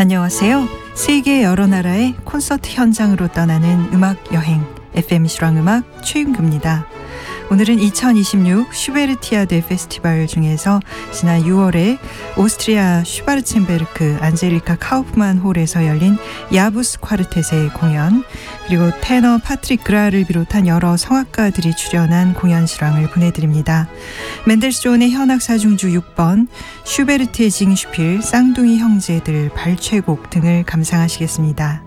안녕하세요. 세계 여러 나라의 콘서트 현장으로 떠나는 음악 여행 FM 실황음악 최윤규입니다. 오늘은 2026 슈베르티아데 페스티벌 중에서 지난 6월에 오스트리아 슈바르첸베르크 안젤리카 카우프만 홀에서 열린 야부스 콰르텟의 공연, 그리고 테너 파트릭 그라를 비롯한 여러 성악가들이 출연한 공연 실황을 보내드립니다. 멘델스존의 현악 사중주 6번, 슈베르트의 징슈필, 쌍둥이 형제들 발췌곡 등을 감상하시겠습니다.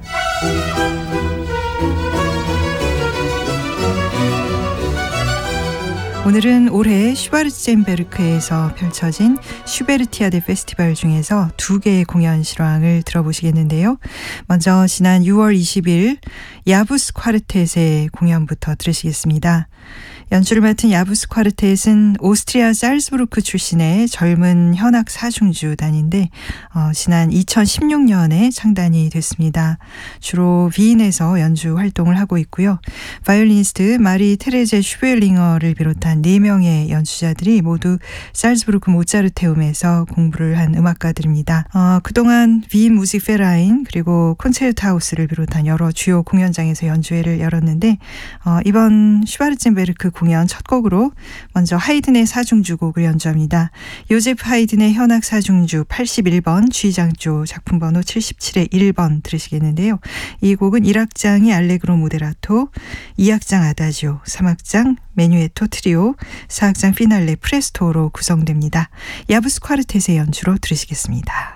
오늘은 올해 슈바르첸베르크에서 펼쳐진 슈베르티아데 페스티벌 중에서 2개의 공연 실황을 들어보시겠는데요. 먼저 지난 6월 20일 야부스 콰르텟의 공연부터 들으시겠습니다. 연주를 맡은 야부스 콰르텟은 오스트리아 살츠부르크 출신의 젊은 현악 사중주단인데 지난 2016년에 창단이 됐습니다. 주로 비인에서 연주 활동을 하고 있고요. 바이올리니스트 마리 테레제 슈베링어를 비롯한 4명의 연주자들이 모두 살츠부르크 모차르테움에서 공부를 한 음악가들입니다. 그동안 비인 무직페라인 그리고 콘체르타우스를 비롯한 여러 주요 공연장에서 연주회를 열었는데 이번 슈바르첸베르크 공연 첫 곡으로 먼저 하이든의 사중주곡을 연주합니다. 요제프 하이든의 현악 사중주 81번 G장조 작품 번호 77의 1번 들으시겠는데요. 이 곡은 1악장이 알레그로 모데라토, 2악장 아다지오, 3악장 메뉴에토 트리오, 4악장 피날레 프레스토로 구성됩니다. 야부스 콰르텟의 연주로 들으시겠습니다.